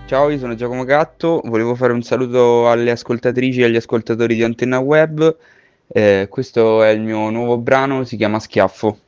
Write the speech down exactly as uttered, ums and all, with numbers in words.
Ciao, io sono Giacomo Gatto, volevo fare un saluto alle ascoltatrici e agli ascoltatori di Antenna Web. Eh, questo è il mio nuovo brano, si chiama Schiaffo.